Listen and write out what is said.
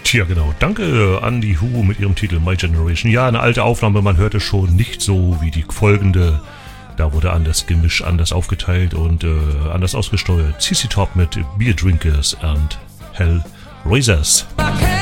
Tja, genau. Danke an die Who mit ihrem Titel My Generation. Ja, eine alte Aufnahme, man hörte schon nicht so wie die folgende. Da wurde anders gemischt, anders aufgeteilt und anders ausgesteuert. CC Top mit Beer Drinkers and Hellraisers.